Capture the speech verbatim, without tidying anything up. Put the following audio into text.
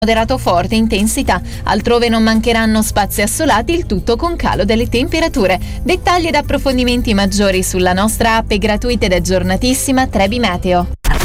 moderato forte intensità, altrove non mancheranno spazi assolati, il tutto con calo delle temperature. Dettagli ed approfondimenti maggiori sulla nostra app gratuita ed aggiornatissima Trebi Meteo.